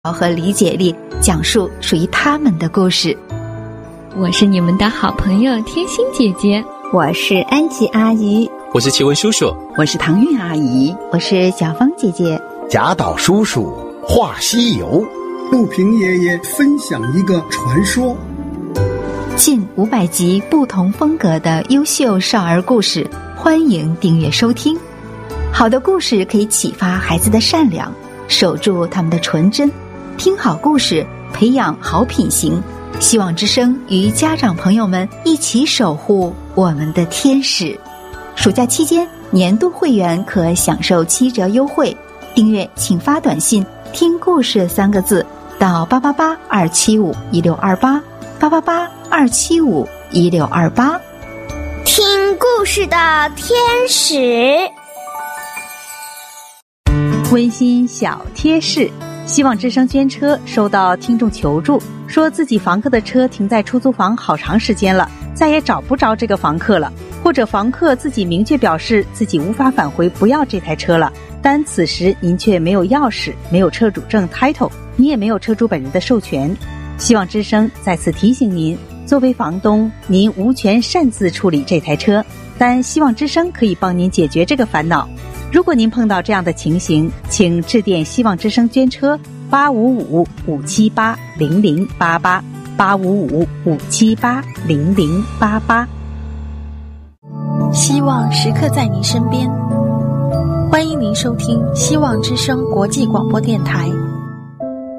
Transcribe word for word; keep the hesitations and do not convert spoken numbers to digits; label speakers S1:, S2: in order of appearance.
S1: 和理解力，讲述属于他们的故事。
S2: 我是你们的好朋友天心姐姐，
S3: 我是安吉阿姨，
S4: 我是奇文叔叔，
S5: 我是唐韵阿姨，
S6: 我是小芳姐姐。
S7: 贾岛叔叔话西游，
S8: 陆平爷爷分享一个传说。
S1: 近五百集不同风格的优秀少儿故事，欢迎订阅收听。好的故事可以启发孩子的善良，守住他们的纯真。听好故事，培养好品行。希望之声与家长朋友们一起守护我们的天使。暑假期间，年度会员可享受七折优惠。订阅请发短信听故事三个字到八八八二七五一六二八八八八二七五一六二八。
S9: 听故事的天使。
S10: 温馨小贴士，希望之声捐车收到听众求助，说自己房客的车停在出租房好长时间了，再也找不着这个房客了，或者房客自己明确表示自己无法返回不要这台车了，但此时您却没有钥匙，没有车主证 title， 你也没有车主本人的授权。希望之声再次提醒您，作为房东，您无权擅自处理这台车，但希望之声可以帮您解决这个烦恼。如果您碰到这样的情形，请致电希望之声捐车八五五五七八零零八八八五五五七八零零八八。
S11: 希望时刻在您身边，欢迎您收听希望之声国际广播电台